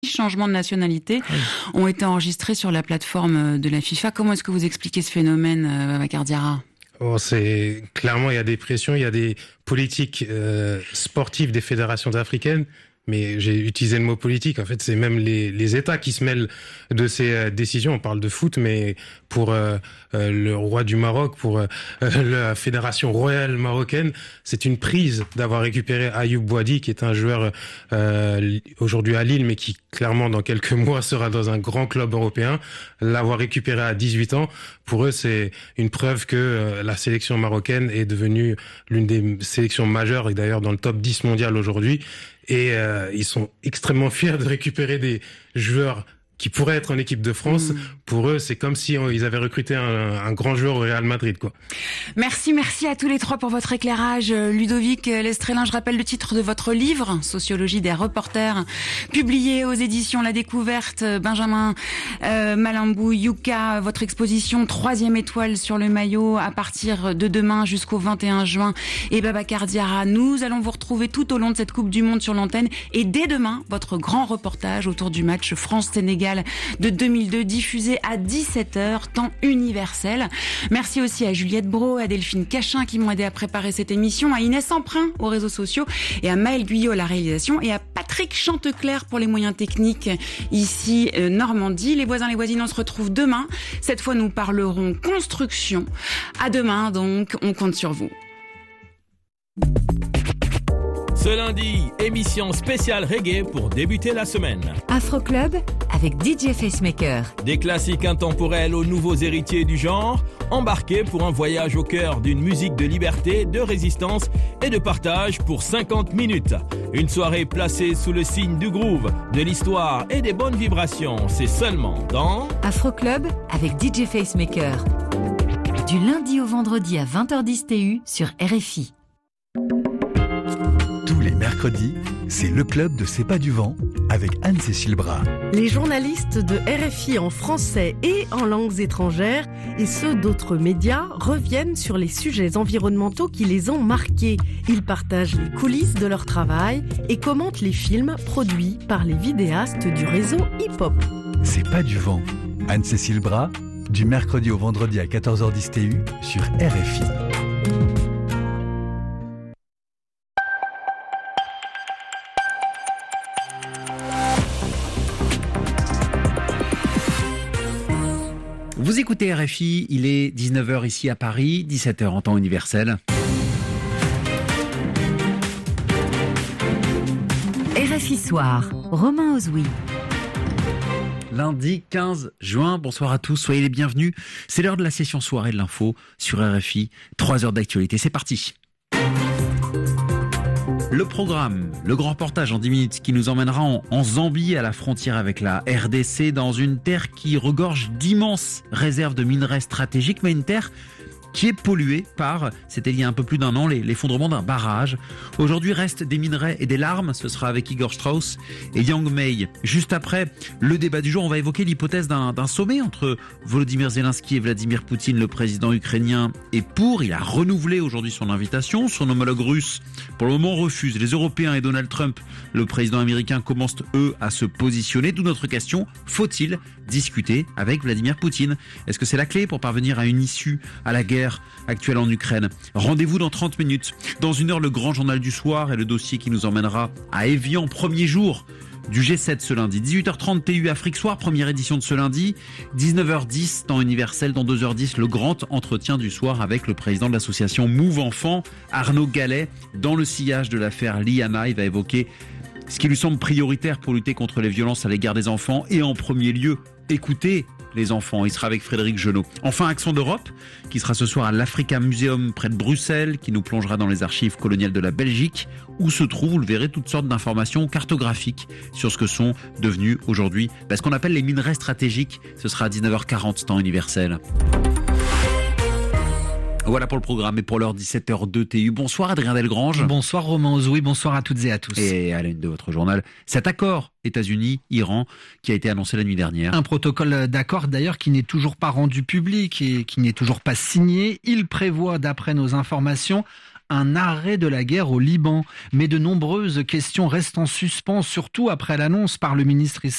changements de nationalité ont été enregistrés sur la plateforme de la FIFA. Comment est-ce que vous expliquez ce phénomène, Babacar Diarra ? C'est clairement, il y a des pressions, il y a des politiques sportives des fédérations africaines. Mais j'ai utilisé le mot politique. En fait, c'est même les États qui se mêlent de ces décisions. On parle de foot, mais pour le roi du Maroc, pour la fédération royale marocaine, c'est une prise d'avoir récupéré Ayoub Boadi, qui est un joueur aujourd'hui à Lille, mais qui clairement dans quelques mois sera dans un grand club européen. L'avoir récupéré à 18 ans, pour eux, c'est une preuve que la sélection marocaine est devenue l'une des sélections majeures, et d'ailleurs dans le top 10 mondial aujourd'hui. Et ils sont extrêmement fiers de récupérer des joueurs qui pourraient être en équipe de France. Pour eux, c'est comme si ils avaient recruté un grand joueur au Real Madrid, quoi. Merci à tous les trois pour votre éclairage. Ludovic Lestrelin, je rappelle le titre de votre livre, Sociologie des reporters, publié aux éditions La Découverte. Benjamin Malambou, Yuka, votre exposition 3e étoile sur le maillot à partir de demain jusqu'au 21 juin. Et Babacar Diarra, nous allons vous retrouver tout au long de cette Coupe du Monde sur l'antenne. Et dès demain, votre grand reportage autour du match France-Sénégal de 2002, diffusé à 17h, temps universel. Merci aussi à Juliette Brault, à Delphine Cachin qui m'ont aidé à préparer cette émission, à Inès Emprunt aux réseaux sociaux et à Maëlle Guyot à la réalisation et à Patrick Chanteclerc pour les moyens techniques ici Normandie. Les voisins, les voisines, on se retrouve demain. Cette fois, nous parlerons construction. À demain, donc, on compte sur vous. Ce lundi, émission spéciale reggae pour débuter la semaine. Afro Club avec DJ Facemaker. Des classiques intemporels aux nouveaux héritiers du genre, embarqués pour un voyage au cœur d'une musique de liberté, de résistance et de partage pour 50 minutes. Une soirée placée sous le signe du groove, de l'histoire et des bonnes vibrations. C'est seulement dans Afro Club avec DJ Facemaker. Du lundi au vendredi à 20h10 TU sur RFI. Tous les mercredis, c'est le club de C'est pas du vent avec Anne-Cécile Bras. Les journalistes de RFI en français et en langues étrangères et ceux d'autres médias reviennent sur les sujets environnementaux qui les ont marqués. Ils partagent les coulisses de leur travail et commentent les films produits par les vidéastes du réseau hip-hop. C'est pas du vent. Anne-Cécile Bras, du mercredi au vendredi à 14h10 TU sur RFI. Vous écoutez RFI, il est 19h ici à Paris, 17h en temps universel. RFI Soir, Romain Ozoui. Lundi 15 juin, bonsoir à tous, soyez les bienvenus. C'est l'heure de la session soirée de l'info sur RFI, 3 heures d'actualité, c'est parti. Le programme, le grand reportage en 10 minutes qui nous emmènera en Zambie à la frontière avec la RDC dans une terre qui regorge d'immenses réserves de minerais stratégiques, mais une terre qui est polluée par, c'était il y a un peu plus d'un an, l'effondrement d'un barrage. Aujourd'hui restent des minerais et des larmes, ce sera avec Igor Strauss et Yang Mei. Juste après le débat du jour, on va évoquer l'hypothèse d'un sommet entre Volodymyr Zelensky et Vladimir Poutine, le président ukrainien, est pour. Il a renouvelé aujourd'hui son invitation. Son homologue russe, pour le moment, refuse. Les Européens et Donald Trump, le président américain, commencent, eux, à se positionner. D'où notre question, faut-il discuter avec Vladimir Poutine ? Est-ce que c'est la clé pour parvenir à une issue à la guerre actuelle en Ukraine? Rendez-vous dans 30 minutes. Dans une heure, le grand journal du soir et le dossier qui nous emmènera à Évian, premier jour du G7 ce lundi. 18h30 TU Afrique Soir, première édition de ce lundi. 19h10 temps universel. Dans 2h10, le grand entretien du soir avec le président de l'association Move Enfants, Arnaud Gallet. Dans le sillage de l'affaire Liana, il va évoquer ce qui lui semble prioritaire pour lutter contre les violences à l'égard des enfants et en premier lieu, écouter les enfants. Il sera avec Frédéric Genot. Enfin, Accent d'Europe, qui sera ce soir à l'Africa Museum près de Bruxelles, qui nous plongera dans les archives coloniales de la Belgique, où se trouvent, vous le verrez, toutes sortes d'informations cartographiques sur ce que sont devenus aujourd'hui ce qu'on appelle les minerais stratégiques. Ce sera à 19h40, temps universel. Voilà pour le programme et pour l'heure 17h02 TU. Bonsoir Adrien Delgrange. Bonsoir Romain Ozoui, bonsoir à toutes et à tous. Et à la une de votre journal, cet accord États-Unis-Iran qui a été annoncé la nuit dernière. Un protocole d'accord d'ailleurs qui n'est toujours pas rendu public et qui n'est toujours pas signé. Il prévoit, d'après nos informations, un arrêt de la guerre au Liban. Mais de nombreuses questions restent en suspens, surtout après l'annonce par le ministre